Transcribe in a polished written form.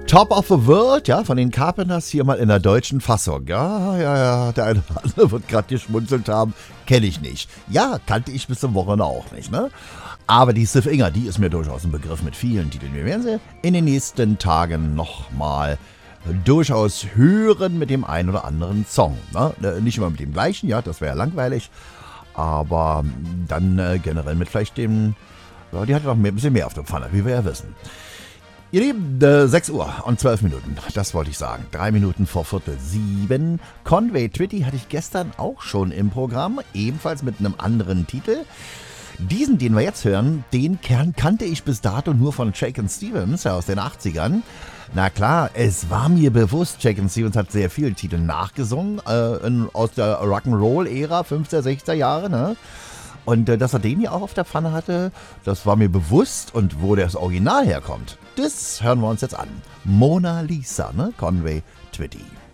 Top of the World, ja, von den Carpenters hier mal in der deutschen Fassung. Ja, der eine oder andere wird gerade geschmunzelt haben. Kenne ich nicht. Ja, kannte ich bis zum Wochenende auch nicht, ne? Aber die Sif Inger, die ist mir durchaus ein Begriff mit vielen Titeln. Wir werden sie in den nächsten Tagen nochmal durchaus hören mit dem einen oder anderen Song. Ne? Nicht immer mit dem gleichen, ja, das wäre ja langweilig. Aber dann generell mit vielleicht dem, ja, die hat noch ein bisschen mehr auf der Pfanne, wie wir ja wissen. Ihr Lieben, 6 Uhr und 12 Minuten, das wollte ich sagen. 3 Minuten vor 6:45. Conway Twitty hatte ich gestern auch schon im Programm, ebenfalls mit einem anderen Titel. Diesen, den wir jetzt hören, den Kern kannte ich bis dato nur von Shakin' Stevens aus den 80ern. Na klar, es war mir bewusst, Shakin' Stevens hat sehr viele Titel nachgesungen, aus der Rock'n'Roll-Ära, 50er, 60er Jahre, ne? Und dass er den hier auch auf der Pfanne hatte, das war mir bewusst. Und wo das Original herkommt, das hören wir uns jetzt an. Mona Lisa, ne? Conway Twitty.